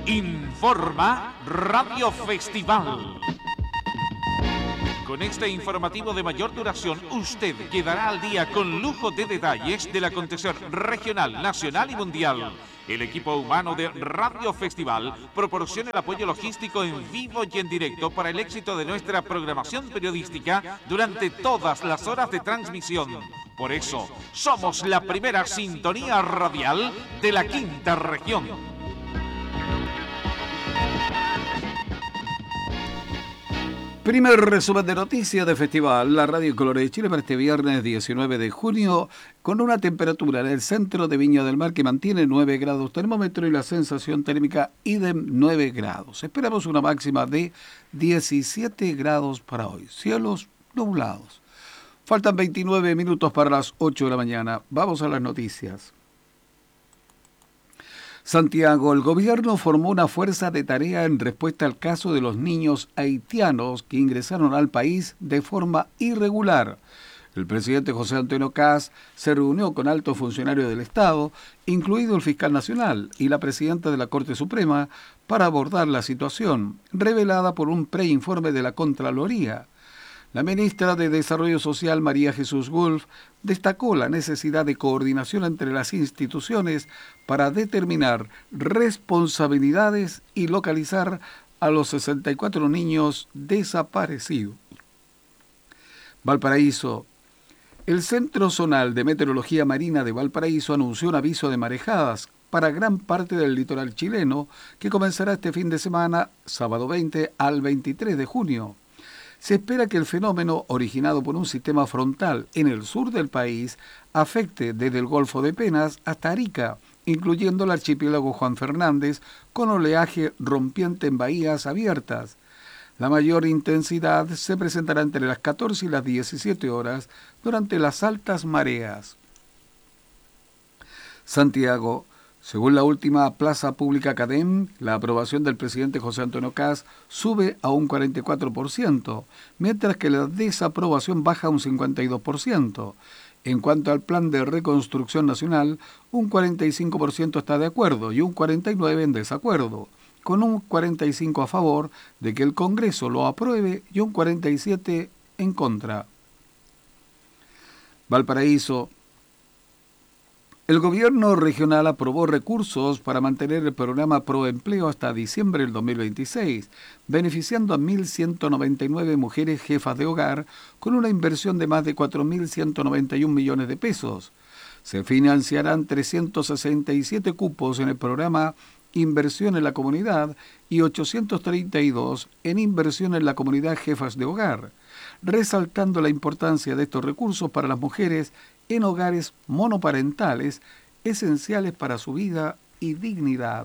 Informa Radio Festival. Con este informativo de mayor duración, usted quedará al día con lujo de detalles del acontecer regional, nacional y mundial. El equipo humano de Radio Festival proporciona el apoyo logístico en vivo y en directo para el éxito de nuestra programación periodística durante todas las horas de transmisión. Por eso, somos la primera sintonía radial de la quinta región. Primer resumen de noticias de Festival, la Radio Colores de Chile para este viernes 19 de junio, con una temperatura en el centro de Viña del Mar que mantiene 9 grados termómetro y la sensación térmica idem 9 grados. Esperamos una máxima de 17 grados para hoy, cielos nublados. Faltan 29 minutos para las 8 de la mañana. Vamos a las noticias. Santiago, el gobierno formó una fuerza de tarea en respuesta al caso de los niños haitianos que ingresaron al país de forma irregular. El presidente José Antonio Kast se reunió con altos funcionarios del Estado, incluido el fiscal nacional y la presidenta de la Corte Suprema, para abordar la situación, revelada por un preinforme de la Contraloría. La ministra de Desarrollo Social, María Jesús Wolf, destacó la necesidad de coordinación entre las instituciones para determinar responsabilidades y localizar a los 64 niños desaparecidos. Valparaíso. El Centro Zonal de Meteorología Marina de Valparaíso anunció un aviso de marejadas para gran parte del litoral chileno que comenzará este fin de semana, sábado 20 al 23 de junio. Se espera que el fenómeno, originado por un sistema frontal en el sur del país, afecte desde el Golfo de Penas hasta Arica, incluyendo el archipiélago Juan Fernández, con oleaje rompiente en bahías abiertas. La mayor intensidad se presentará entre las 14 y las 17 horas durante las altas mareas. Santiago. Según la última plaza pública CADEM, la aprobación del presidente José Antonio Kast sube a un 44%, mientras que la desaprobación baja a un 52%. En cuanto al plan de reconstrucción nacional, un 45% está de acuerdo y un 49% en desacuerdo, con un 45% a favor de que el Congreso lo apruebe y un 47% en contra. Valparaíso. El gobierno regional aprobó recursos para mantener el programa Proempleo hasta diciembre del 2026, beneficiando a 1.199 mujeres jefas de hogar con una inversión de más de 4.191 millones de pesos. Se financiarán 367 cupos en el programa Inversión en la Comunidad y 832 en Inversión en la Comunidad Jefas de Hogar, resaltando la importancia de estos recursos para las mujeres en hogares monoparentales, esenciales para su vida y dignidad.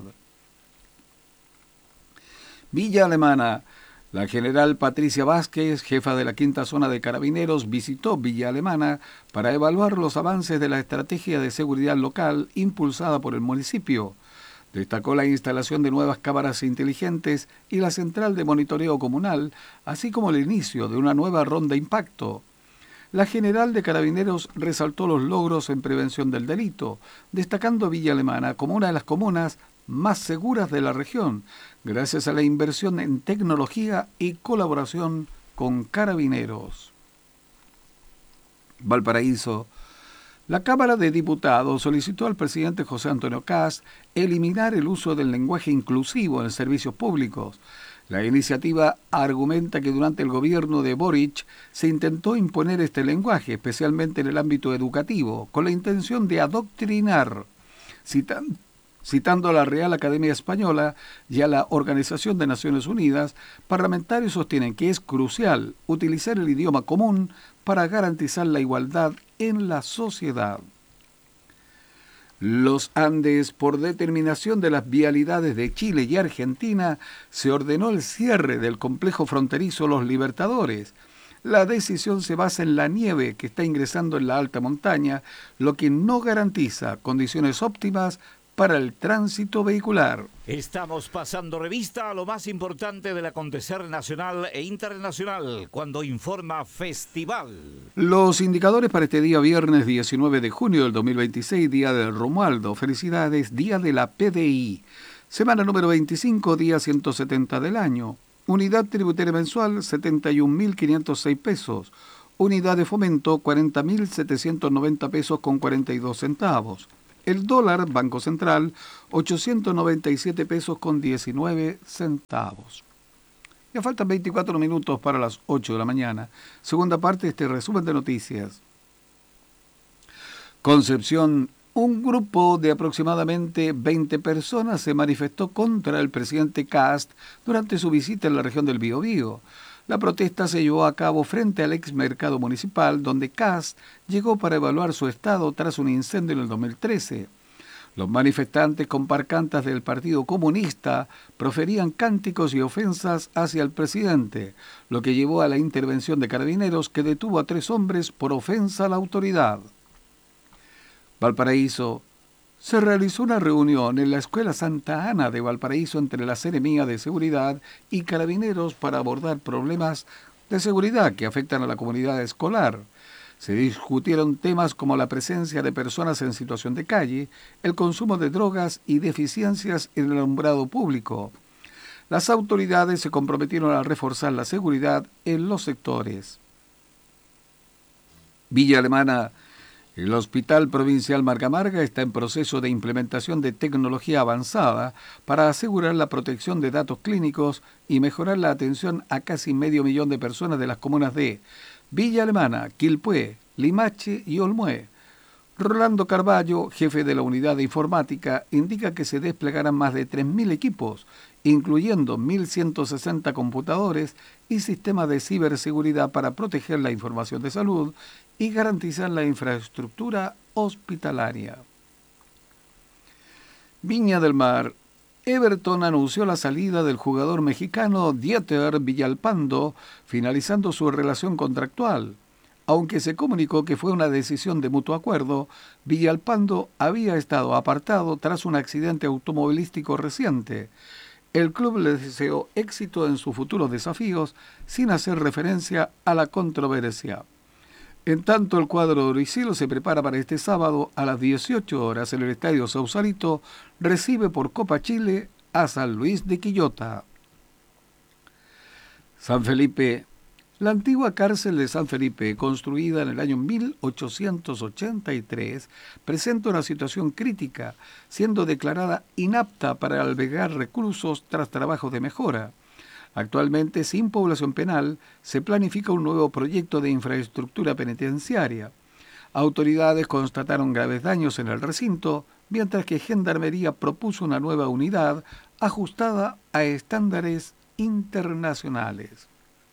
Villa Alemana. La general Patricia Vázquez, jefa de la quinta zona de Carabineros, visitó Villa Alemana para evaluar los avances de la estrategia de seguridad local impulsada por el municipio. Destacó la instalación de nuevas cámaras inteligentes y la central de monitoreo comunal, así como el inicio de una nueva ronda impacto. La general de Carabineros resaltó los logros en prevención del delito, destacando Villa Alemana como una de las comunas más seguras de la región, gracias a la inversión en tecnología y colaboración con Carabineros. Valparaíso. La Cámara de Diputados solicitó al presidente José Antonio Kast eliminar el uso del lenguaje inclusivo en servicios públicos. La iniciativa argumenta que durante el gobierno de Boric se intentó imponer este lenguaje, especialmente en el ámbito educativo, con la intención de adoctrinar, citando a la Real Academia Española y a la Organización de Naciones Unidas. Parlamentarios sostienen que es crucial utilizar el idioma común para garantizar la igualdad en la sociedad. Los Andes, por determinación de las vialidades de Chile y Argentina, se ordenó el cierre del complejo fronterizo Los Libertadores. La decisión se basa en la nieve que está ingresando en la alta montaña, lo que no garantiza condiciones óptimas para el tránsito vehicular. Estamos pasando revista a lo más importante del acontecer nacional e internacional cuando informa Festival. Los indicadores para este día viernes 19 de junio del 2026, día del Romualdo. Felicidades, día de la PDI. Semana número 25, día 170 del año. Unidad tributaria mensual, 71.506 pesos. Unidad de fomento, 40.790 pesos con 42 centavos. El dólar, Banco Central, 897 pesos con 19 centavos. Ya faltan 24 minutos para las 8 de la mañana. Segunda parte de este resumen de noticias. Concepción. Un grupo de aproximadamente 20 personas se manifestó contra el presidente Kast durante su visita en la región del Biobío. La protesta se llevó a cabo frente al ex mercado municipal, donde Kast llegó para evaluar su estado tras un incendio en el 2013. Los manifestantes con parcantas del Partido Comunista proferían cánticos y ofensas hacia el presidente, lo que llevó a la intervención de carabineros que detuvo a 3 hombres por ofensa a la autoridad. Valparaíso. Se realizó una reunión en la Escuela Santa Ana de Valparaíso entre la Seremía de Seguridad y Carabineros para abordar problemas de seguridad que afectan a la comunidad escolar. Se discutieron temas como la presencia de personas en situación de calle, el consumo de drogas y deficiencias en el alumbrado público. Las autoridades se comprometieron a reforzar la seguridad en los sectores. Villa Alemana. El Hospital Provincial Marga Marga está en proceso de implementación de tecnología avanzada para asegurar la protección de datos clínicos y mejorar la atención a casi 500.000 de personas de las comunas de Villa Alemana, Quilpué, Limache y Olmué. Rolando Carballo, jefe de la unidad de informática, indica que se desplegarán más de 3.000 equipos, incluyendo 1.160 computadores y sistemas de ciberseguridad para proteger la información de salud y garantizar la infraestructura hospitalaria. Viña del Mar. Everton anunció la salida del jugador mexicano Dieter Villalpando, finalizando su relación contractual. Aunque se comunicó que fue una decisión de mutuo acuerdo, Villalpando había estado apartado tras un accidente automovilístico reciente. El club le deseó éxito en sus futuros desafíos sin hacer referencia a la controversia. En tanto, el cuadro de Oricilo se prepara para este sábado a las 18 horas en el Estadio Sausalito, recibe por Copa Chile a San Luis de Quillota. San Felipe. La antigua cárcel de San Felipe, construida en el año 1883, presenta una situación crítica, siendo declarada inapta para albergar reclusos tras trabajos de mejora. Actualmente, sin población penal, se planifica un nuevo proyecto de infraestructura penitenciaria. Autoridades constataron graves daños en el recinto, mientras que Gendarmería propuso una nueva unidad ajustada a estándares internacionales.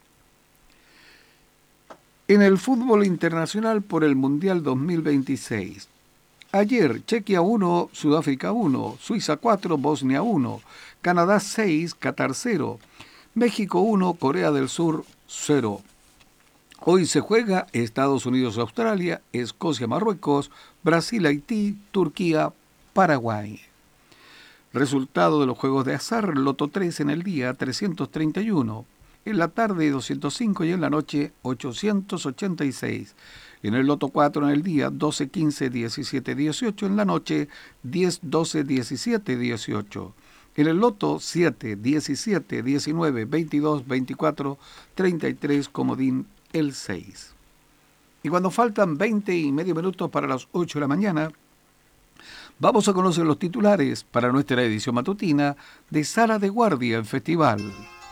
En el fútbol internacional por el Mundial 2026. Ayer, Chequia 1, Sudáfrica 1, Suiza 4, Bosnia 1, Canadá 6, Qatar 0, México 1, Corea del Sur 0. Hoy se juega Estados Unidos-Australia, Escocia-Marruecos, Brasil-Haití, Turquía-Paraguay. Resultado de los juegos de azar, Loto 3 en el día 331. En la tarde 205 y en la noche 886. En el Loto 4 en el día 12, 15, 17, 18. En la noche 10, 12, 17, 18. En el Loto 7, 17, 19, 22, 24, 33, comodín el 6. Y cuando faltan 20 y medio minutos para las 8 de la mañana, vamos a conocer los titulares para nuestra edición matutina de Sala de Guardia en Festival.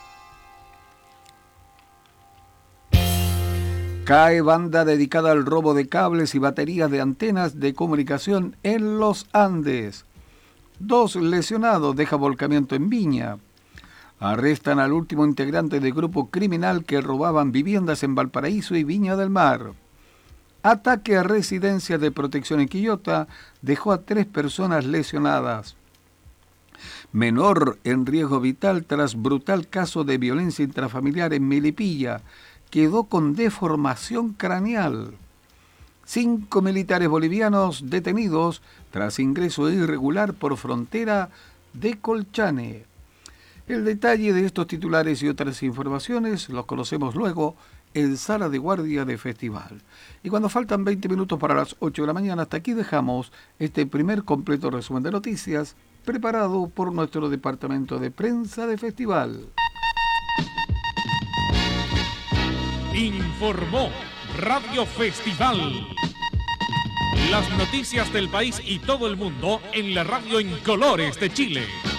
Cae banda dedicada al robo de cables y baterías de antenas de comunicación en los Andes. 2 lesionados deja volcamiento en Viña. Arrestan al último integrante del grupo criminal que robaban viviendas en Valparaíso y Viña del Mar. Ataque a residencia de protección en Quillota dejó a 3 personas lesionadas. Menor en riesgo vital tras brutal caso de violencia intrafamiliar en Melipilla. Quedó con deformación craneal. 5 militares bolivianos detenidos tras ingreso irregular por frontera de Colchane. El detalle de estos titulares y otras informaciones los conocemos luego en Sala de Guardia de Festival. Y cuando faltan 20 minutos para las 8 de la mañana, hasta aquí dejamos este primer completo resumen de noticias preparado por nuestro departamento de prensa de festival. Informó Radio Festival. Las noticias del país y todo el mundo en la radio en colores de Chile.